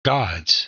gods.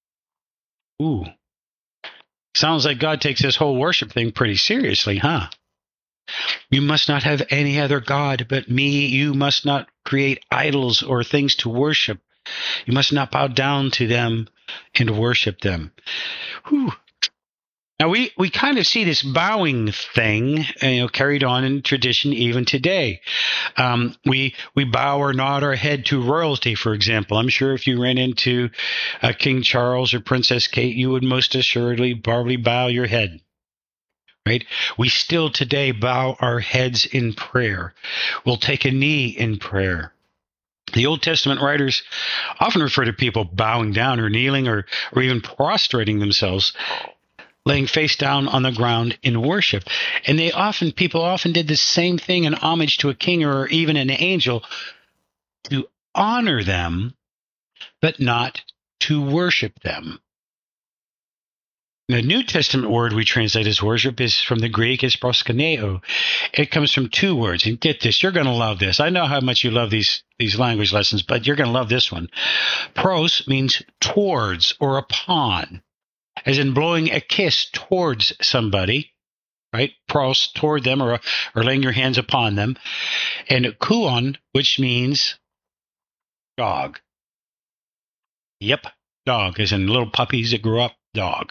Ooh. Sounds like God takes this whole worship thing pretty seriously, huh? You must not have any other God but me. You must not create idols or things to worship. You must not bow down to them and worship them. Whew. Now, we kind of see this bowing thing, carried on in tradition even today. We bow or nod our head to royalty, for example. I'm sure if you ran into King Charles or Princess Kate, you would most assuredly probably bow your head. Right? We still today bow our heads in prayer. We'll take a knee in prayer. The Old Testament writers often refer to people bowing down or kneeling or even prostrating themselves, laying face down on the ground in worship. And people often did the same thing in homage to a king or even an angel, to honor them, but not to worship them. The New Testament word we translate as worship is from the Greek is proskuneo. It comes from two words. And get this, you're going to love this. I know how much you love these language lessons, but you're going to love this one. Pros means towards or upon, as in blowing a kiss towards somebody, right? Pros, toward them or laying your hands upon them. And kuon, which means dog. Yep, dog, as in little puppies that grew up, dog.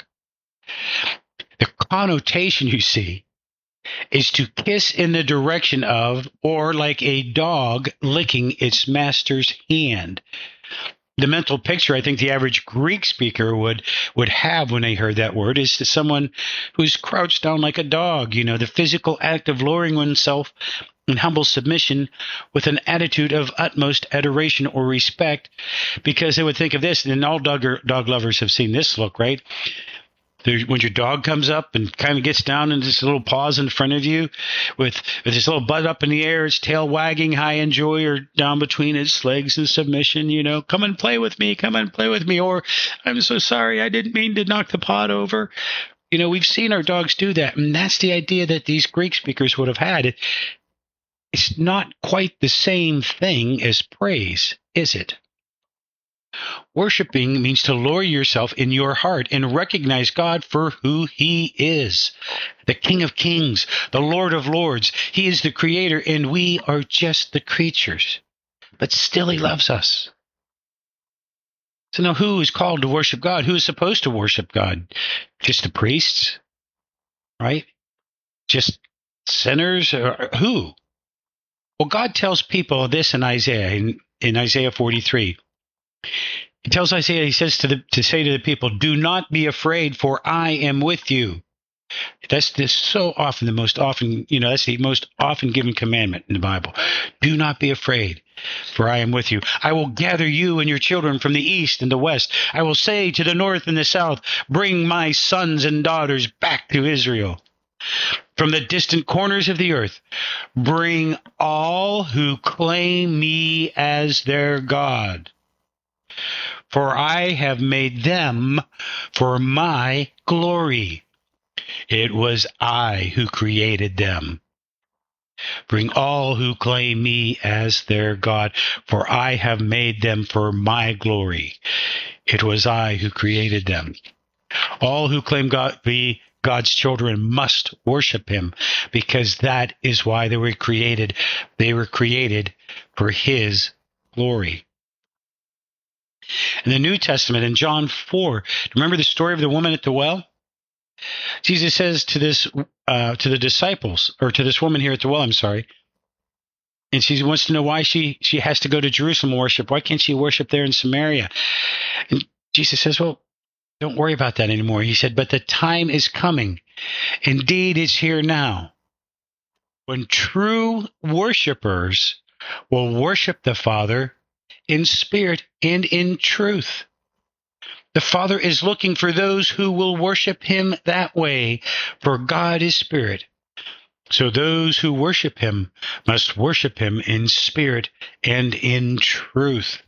The connotation you see is to kiss in the direction of, or like a dog licking its master's hand. The mental picture I think the average Greek speaker would have when they heard that word is to someone who's crouched down like a dog, the physical act of lowering oneself in humble submission with an attitude of utmost adoration or respect, because they would think of this, and all dog lovers have seen this look, right? When your dog comes up and kind of gets down in this little paws in front of you with its little butt up in the air, its tail wagging high in joy or down between its legs in submission, come and play with me, or I'm so sorry, I didn't mean to knock the pot over. We've seen our dogs do that, and that's the idea that these Greek speakers would have had. It's not quite the same thing as praise, is it? Worshipping means to lower yourself in your heart and recognize God for who He is. The King of Kings, the Lord of Lords. He is the Creator and we are just the creatures. But still He loves us. So now who is called to worship God? Who is supposed to worship God? Just the priests? Right? Just sinners? Or who? Well, God tells people this in Isaiah, in Isaiah 43. He tells Isaiah, he says to say to the people, do not be afraid, for I am with you. That's so often that's the most often given commandment in the Bible. Do not be afraid, for I am with you. I will gather you and your children from the east and the west. I will say to the north and the south, bring my sons and daughters back to Israel. From the distant corners of the earth, bring all who claim me as their God. For I have made them for my glory. It was I who created them. Bring all who claim me as their God, for I have made them for my glory. It was I who created them. All who claim God be God's children must worship Him, because that is why they were created. They were created for His glory. In the New Testament, in John 4, remember the story of the woman at the well? Jesus says to the disciples, or to this woman here at the well, and she wants to know why she has to go to Jerusalem and worship. Why can't she worship there in Samaria? And Jesus says, well, don't worry about that anymore. He said, but the time is coming. Indeed, it's here now, when true worshipers will worship the Father in spirit and in truth. The Father is looking for those who will worship Him that way, for God is spirit. So those who worship Him must worship Him in spirit and in truth.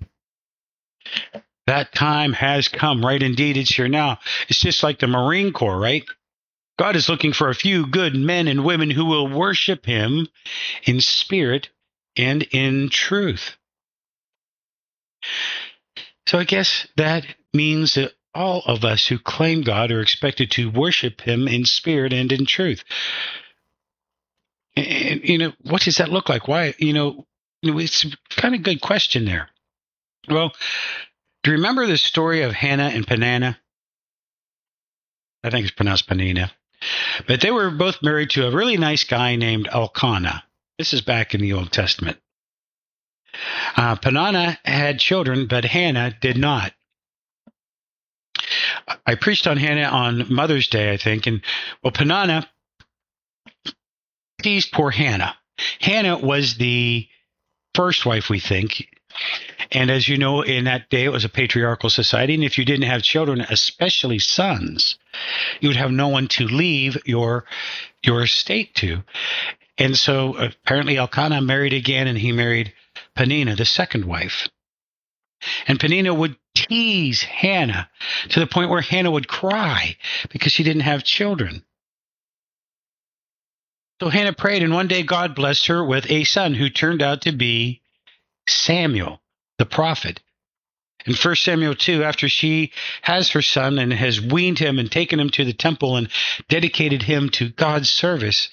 That time has come, right? Indeed, it's here now. It's just like the Marine Corps, right? God is looking for a few good men and women who will worship Him in spirit and in truth. So I guess that means that all of us who claim God are expected to worship him in spirit and in truth. And, what does that look like? Why, it's kind of a good question there. Well, do you remember the story of Hannah and Peninnah? I think it's pronounced Peninnah. But they were both married to a really nice guy named Elkanah. This is back in the Old Testament. Peninnah had children, but Hannah did not. I preached on Hannah on Mother's Day, I think. And, Peninnah teased poor Hannah. Hannah was the first wife, we think. And as you know, in that day, it was a patriarchal society. And if you didn't have children, especially sons, you would have no one to leave your estate to. And so apparently Elkanah married again, and he married Peninnah, the second wife. And Peninnah would tease Hannah to the point where Hannah would cry because she didn't have children. So Hannah prayed, and one day God blessed her with a son who turned out to be Samuel, the prophet. In 1 Samuel 2, after she has her son and has weaned him and taken him to the temple and dedicated him to God's service,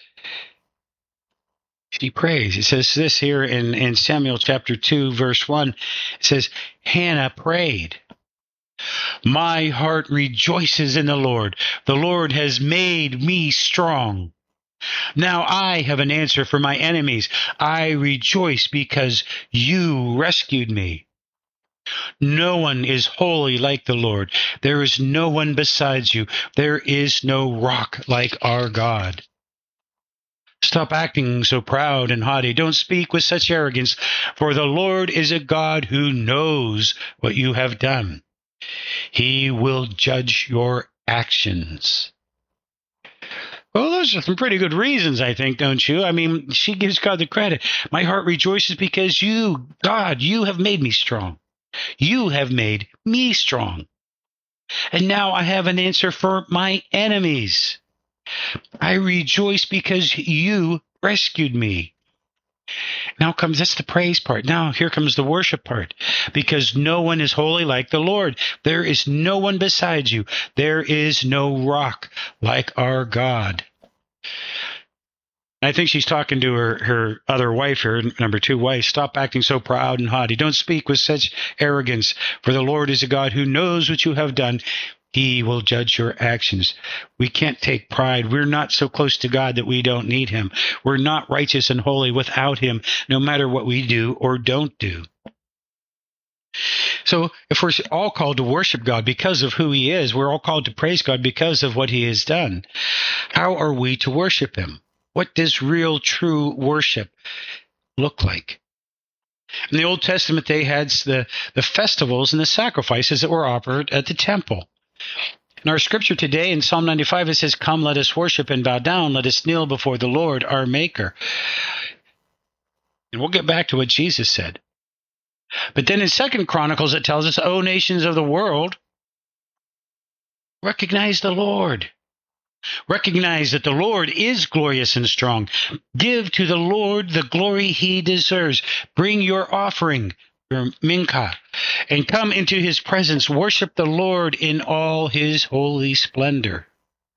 she prays. It says this here in Samuel chapter 2, verse 1. It says, Hannah prayed, "My heart rejoices in the Lord. The Lord has made me strong. Now I have an answer for my enemies. I rejoice because you rescued me. No one is holy like the Lord. There is no one besides you. There is no rock like our God. Stop acting so proud and haughty. Don't speak with such arrogance, for the Lord is a God who knows what you have done. He will judge your actions." Well, those are some pretty good reasons, I think, don't you? I mean, she gives God the credit. My heart rejoices because you, God, you have made me strong. You have made me strong. And now I have an answer for my enemies. I rejoice because you rescued me. That's the praise part. Now here comes the worship part. Because no one is holy like the Lord. There is no one beside you. There is no rock like our God. I think she's talking to her other wife here, number 2 wife. Stop acting so proud and haughty. Don't speak with such arrogance, for the Lord is a God who knows what you have done. He will judge your actions. We can't take pride. We're not so close to God that we don't need him. We're not righteous and holy without him, no matter what we do or don't do. So if we're all called to worship God because of who he is, we're all called to praise God because of what he has done. How are we to worship him? What does real, true worship look like? In the Old Testament, they had the festivals and the sacrifices that were offered at the temple. In our scripture today, in Psalm 95, it says, "Come, let us worship and bow down. Let us kneel before the Lord, our Maker." And we'll get back to what Jesus said. But then in 2 Chronicles, it tells us, "O nations of the world, recognize the Lord. Recognize that the Lord is glorious and strong. Give to the Lord the glory he deserves. Bring your offering, your mincha, and come into his presence. Worship the Lord in all his holy splendor."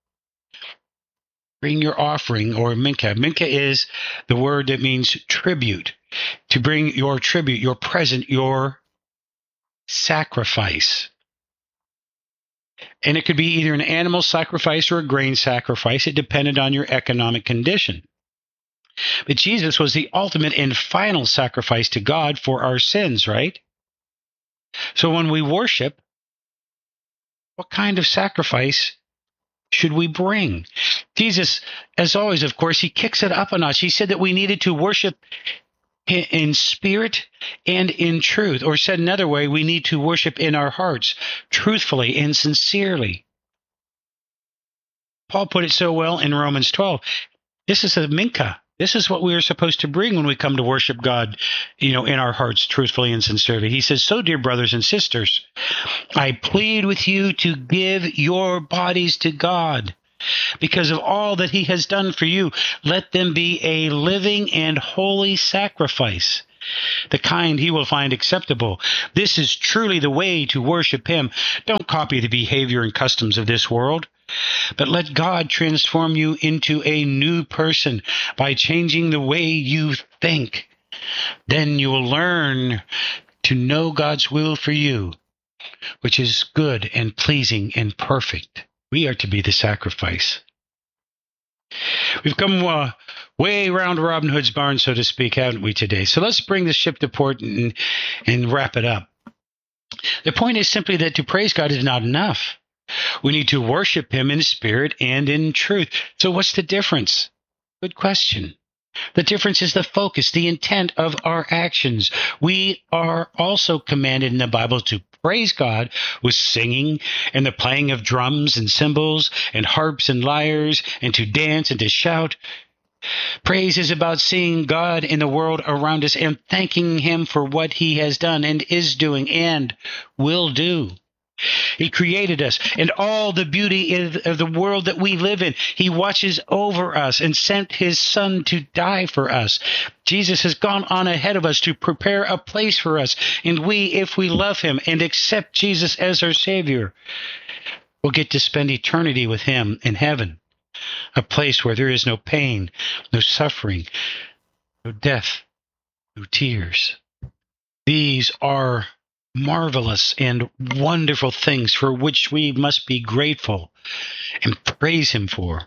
Bring your offering, or mincha. Mincha is the word that means tribute. To bring your tribute, your present, your sacrifice. And it could be either an animal sacrifice or a grain sacrifice. It depended on your economic condition. But Jesus was the ultimate and final sacrifice to God for our sins, right? So when we worship, what kind of sacrifice should we bring? Jesus, as always, of course, he kicks it up a notch. He said that we needed to worship in spirit and in truth. Or said another way, we need to worship in our hearts, truthfully and sincerely. Paul put it so well in Romans 12. This is a mincha. This is what we are supposed to bring when we come to worship God, in our hearts, truthfully and sincerely. He says, "So, dear brothers and sisters, I plead with you to give your bodies to God. Because of all that he has done for you, let them be a living and holy sacrifice, the kind he will find acceptable. This is truly the way to worship him. Don't copy the behavior and customs of this world, but let God transform you into a new person by changing the way you think. Then you will learn to know God's will for you, which is good and pleasing and perfect. We are to be the sacrifice. We've come way around Robin Hood's barn, so to speak, haven't we, today? So let's bring the ship to port and wrap it up. The point is simply that to praise God is not enough. We need to worship him in spirit and in truth. So what's the difference? Good question. The difference is the focus, the intent of our actions. We are also commanded in the Bible to praise God with singing and the playing of drums and cymbals and harps and lyres, and to dance and to shout. Praise is about seeing God in the world around us and thanking him for what he has done and is doing and will do. He created us and all the beauty of the world that we live in. He watches over us and sent his son to die for us. Jesus has gone on ahead of us to prepare a place for us. And we, if we love him and accept Jesus as our Savior, will get to spend eternity with him in heaven, a place where there is no pain, no suffering, no death, no tears. These are marvelous and wonderful things for which we must be grateful and praise him for.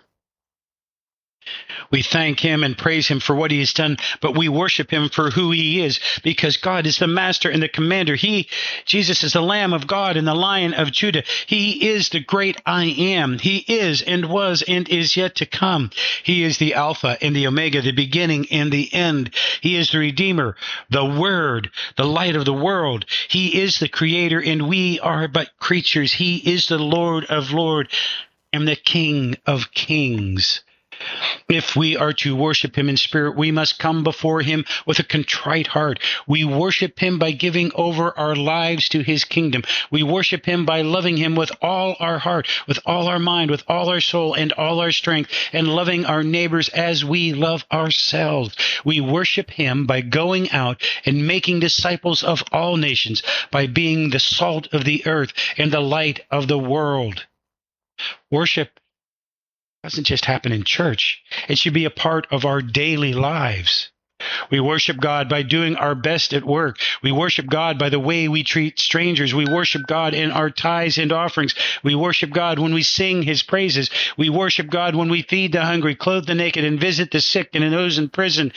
We thank him and praise him for what he has done, but we worship him for who he is, because God is the master and the commander. Jesus is the Lamb of God and the Lion of Judah. He is the great I am. He is and was and is yet to come. He is the Alpha and the Omega, the beginning and the end. He is the Redeemer, the Word, the light of the world. He is the Creator, and we are but creatures. He is the Lord of lords and the King of kings. If we are to worship him in spirit, we must come before him with a contrite heart. We worship him by giving over our lives to his kingdom. We worship him by loving him with all our heart, with all our mind, with all our soul, and all our strength, and loving our neighbors as we love ourselves. We worship him by going out and making disciples of all nations, by being the salt of the earth and the light of the world. Worship doesn't just happen in church. It should be a part of our daily lives. We worship God by doing our best at work. We worship God by the way we treat strangers. We worship God in our tithes and offerings. We worship God when we sing his praises. We worship God when we feed the hungry, clothe the naked, and visit the sick and those in prison.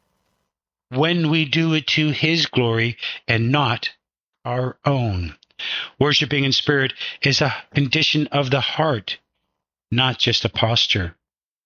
When we do it to his glory and not our own. Worshiping in spirit is a condition of the heart, not just a posture.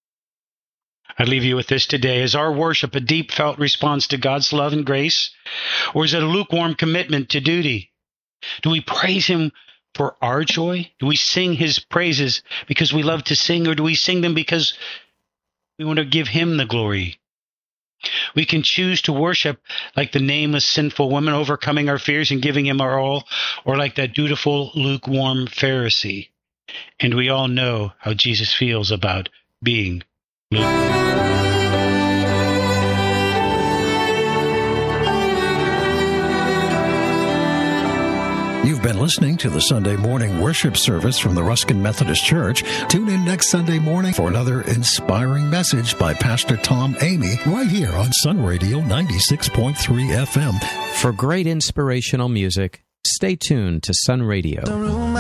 I leave you with this today. Is our worship a deep felt response to God's love and grace? Or is it a lukewarm commitment to duty? Do we praise him for our joy? Do we sing his praises because we love to sing? Or do we sing them because we want to give him the glory? We can choose to worship like the nameless sinful woman, overcoming our fears and giving him our all, or like that dutiful lukewarm Pharisee. And we all know how Jesus feels about being lukewarm. You've been listening to the Sunday morning worship service from the Ruskin Methodist Church. Tune in next Sunday morning for another inspiring message by Pastor Tom Amy right here on Sun Radio 96.3 FM. For great inspirational music, stay tuned to Sun Radio.